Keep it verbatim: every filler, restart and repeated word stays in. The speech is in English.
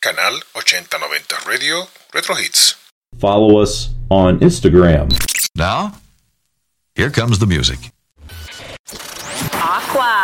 Canal ochenta noventa Radio Retro Hits. Follow us on Instagram. Now, here comes the music. Aqua.